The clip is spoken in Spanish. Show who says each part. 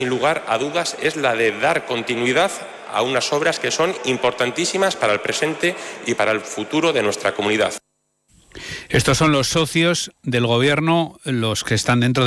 Speaker 1: Sin lugar a dudas, es la de dar continuidad a unas obras que son importantísimas para el presente y para el futuro de nuestra comunidad.
Speaker 2: Estos son los socios del Gobierno, los que están dentro de